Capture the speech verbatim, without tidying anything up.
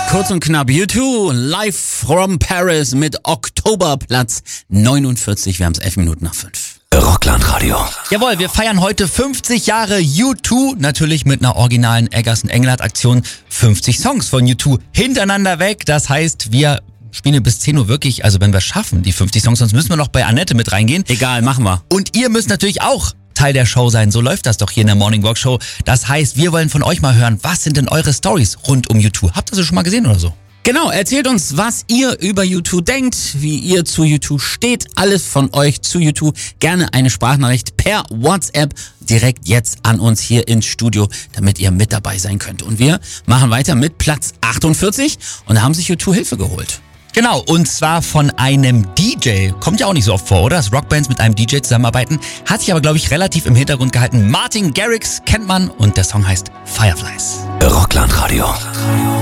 Kurz und knapp, U zwei, live from Paris mit Oktober, Platz neunundvierzig. Wir haben es elf Minuten nach fünf. Rockland-Radio. Jawohl, wir feiern heute fünfzig Jahre U zwei, natürlich mit einer originalen Eggerson-Engelhardt-Aktion. fünfzig Songs von U zwei hintereinander weg, das heißt, wir spielen bis zehn Uhr wirklich, also wenn wir schaffen, die fünfzig Songs, sonst müssen wir noch bei Annette mit reingehen. Egal, machen wir. Und ihr müsst natürlich auch Teil der Show sein, so läuft das doch hier in der Morning Walk Show. Das heißt, wir wollen von euch mal hören, was sind denn eure Stories rund um U zwei? Habt ihr sie schon mal gesehen oder so? Genau, erzählt uns, was ihr über U zwei denkt, wie ihr zu U zwei steht. Alles von euch zu U zwei. Gerne eine Sprachnachricht per WhatsApp direkt jetzt an uns hier ins Studio, damit ihr mit dabei sein könnt. Und wir machen weiter mit Platz achtundvierzig und da haben sich U zwei Hilfe geholt. Genau, und zwar von einem D J. Kommt ja auch nicht so oft vor, oder? Dass Rockbands mit einem D J zusammenarbeiten. Hat sich aber, glaube ich, relativ im Hintergrund gehalten. Martin Garrix kennt man und der Song heißt Fireflies. Rockland-Radio.